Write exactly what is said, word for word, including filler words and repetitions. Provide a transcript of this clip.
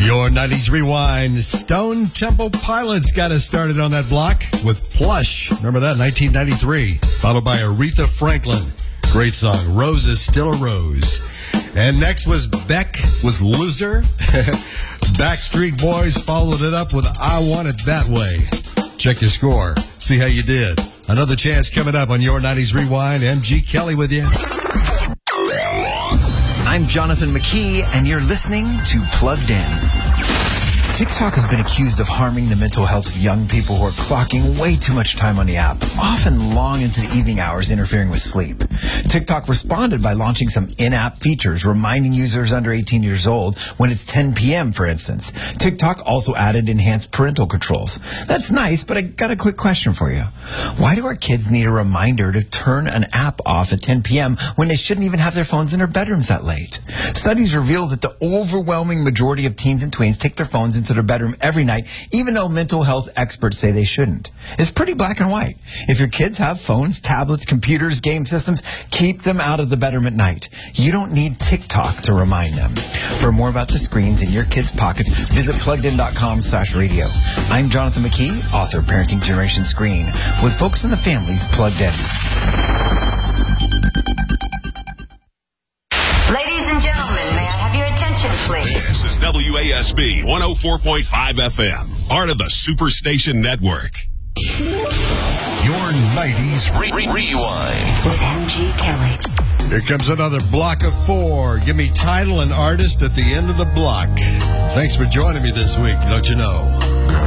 Your nineties Rewind. Stone Temple Pilots got us started on that block with Plush. Remember that, nineteen ninety-three. Followed by Aretha Franklin. Great song, Rose is Still a Rose. And next was Beck with Loser. Backstreet Boys followed it up with I Want It That Way. Check your score. See how you did. Another chance coming up on Your nineties Rewind. M G Kelly with you. I'm Jonathan McKee, and you're listening to Plugged In. TikTok has been accused of harming the mental health of young people who are clocking way too much time on the app, often long into the evening hours, interfering with sleep. TikTok responded by launching some in-app features, reminding users under eighteen years old when it's ten p.m., for instance. TikTok also added enhanced parental controls. That's nice, but I got a quick question for you. Why do our kids need a reminder to turn an app off at ten p.m. when they shouldn't even have their phones in their bedrooms that late? Studies reveal that the overwhelming majority of teens and tweens take their phones into their bedroom every night, even though mental health experts say they shouldn't. It's pretty black and white. If your kids have phones, tablets, computers, game systems, keep them out of the bedroom at night. You don't need TikTok to remind them. For more about the screens in your kids' pockets, visit pluggedin.com slash radio. I'm Jonathan McKee, author of Parenting Generation Screen, with Focus on the Family's Plugged In. Ladies and gentlemen, may I have your attention, please? This is W A S B one oh four point five F M, part of the Superstation Network. Your nineties Re- Re- Rewind with M G Kelly. Here comes another block of four. Give me title and artist at the end of the block. Thanks for joining me this week, don't you know?